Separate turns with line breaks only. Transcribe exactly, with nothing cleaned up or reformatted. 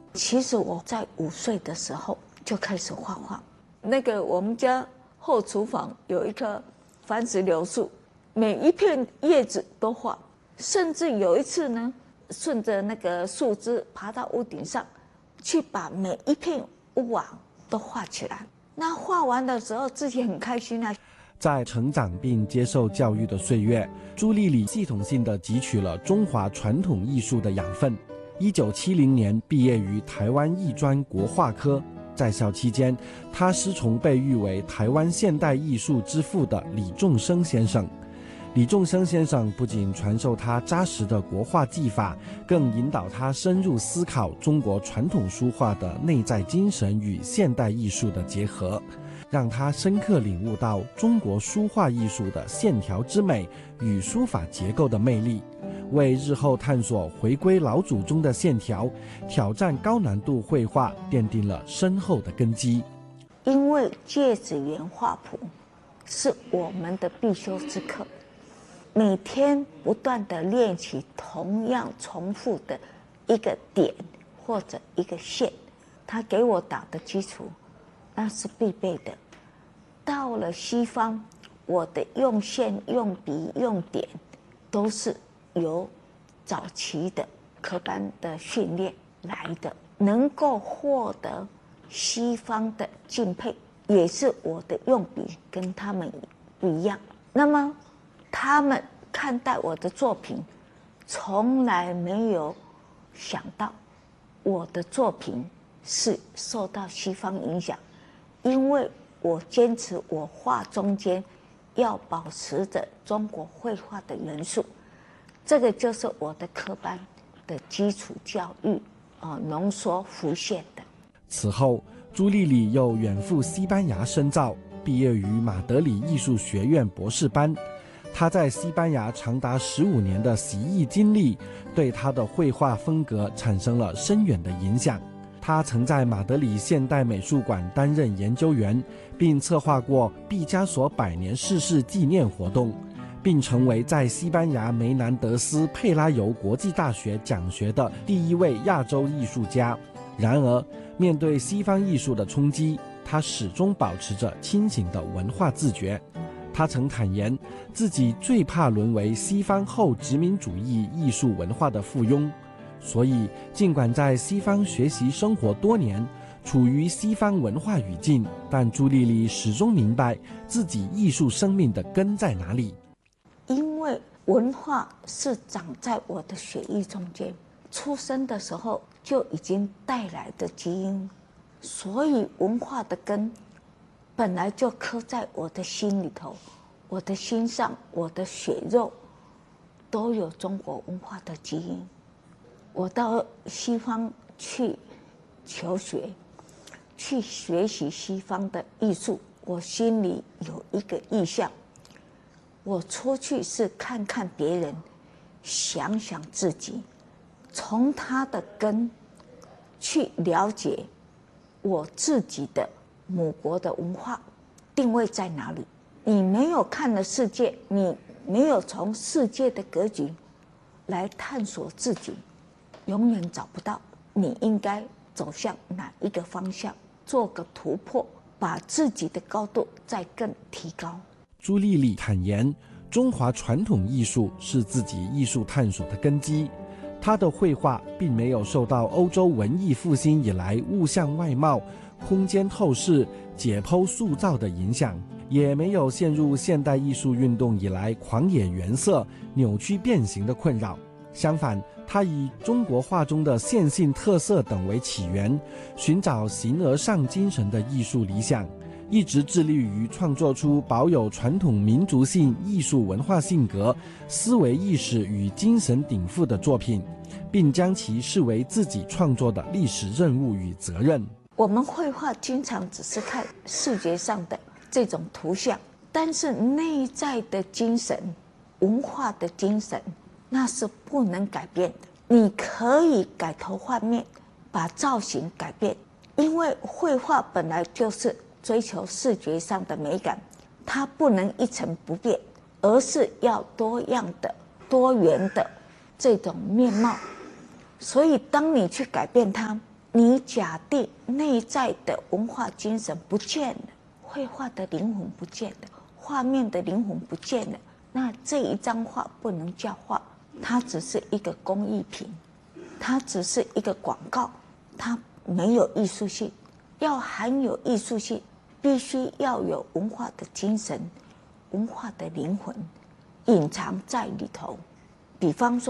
其实我在五岁的时候就开始画画。那个我们家后厨房有一棵番石榴树，每一片叶子都画，甚至有一次呢，顺着那个树枝爬到屋顶上，去把每一片屋瓦都画起来。那画完的时候，自己很开心啊。
在成长并接受教育的岁月，朱丽丽系统性地汲取了中华传统艺术的养分。一九七零年毕业于台湾艺专国画科，在校期间，她师从被誉为台湾现代艺术之父的李仲生先生。李仲生先生不仅传授他扎实的国画技法，更引导他深入思考中国传统书画的内在精神与现代艺术的结合，让他深刻领悟到中国书画艺术的线条之美与书法结构的魅力，为日后探索回归老祖宗的线条、挑战高难度绘画奠定了深厚的根基。
因为芥子园画谱是我们的必修之课，每天不断的练习同样重复的一个点或者一个线，他给我打的基础那是必备的。到了西方，我的用线、用笔、用点都是由早期的科班的训练来的，能够获得西方的敬佩，也是我的用笔跟他们不一样。那么他们看待我的作品，从来没有想到我的作品是受到西方影响，因为我坚持我画中间要保持着中国绘画的元素，这个就是我的科班的基础教育啊浓缩浮现的。
此后，朱丽丽又远赴西班牙深造，毕业于马德里艺术学院博士班。她在西班牙长达十五年的习艺经历，对她的绘画风格产生了深远的影响。她曾在马德里现代美术馆担任研究员，并策划过毕加索百年逝世纪念活动，并成为在西班牙梅南德斯佩拉尤国际大学讲学的第一位亚洲艺术家。然而，面对西方艺术的冲击，她始终保持着清醒的文化自觉。他曾坦言，自己最怕沦为西方后殖民主义艺术文化的附庸，所以尽管在西方学习生活多年，处于西方文化语境，但朱丽丽始终明白自己艺术生命的根在哪里。
因为文化是长在我的血液中间，出生的时候就已经带来的基因，所以文化的根本来就刻在我的心里头，我的心上，我的血肉都有中国文化的基因。我到西方去求学，去学习西方的艺术，我心里有一个意向，我出去是看看别人，想想自己，从他的根去了解我自己的母国的文化定位在哪里。你没有看了世界，你没有从世界的格局来探索自己，永远找不到你应该走向哪一个方向，做个突破，把自己的高度再更提高。
朱丽丽坦言，中华传统艺术是自己艺术探索的根基。她的绘画并没有受到欧洲文艺复兴以来物象外貌、空间透视、解剖塑造的影响，也没有陷入现代艺术运动以来狂野原色、扭曲变形的困扰。相反，他以中国画中的线性特色等为起源，寻找形而上精神的艺术理想，一直致力于创作出保有传统民族性艺术文化性格、思维意识与精神禀赋的作品，并将其视为自己创作的历史任务与责任。
我们绘画经常只是看视觉上的这种图像，但是内在的精神、文化的精神，那是不能改变的。你可以改头换面，把造型改变，因为绘画本来就是追求视觉上的美感，它不能一成不变，而是要多样的、多元的这种面貌。所以当你去改变它， 你假定内在的文化精神不见了，绘画的灵魂不见了，画面的灵魂不见了，那这一张画不能叫画，它只是一个工艺品，它只是一个广告，它没有艺术性。要含有艺术性，必须要有文化的精神、文化的灵魂隐藏在里头。比方说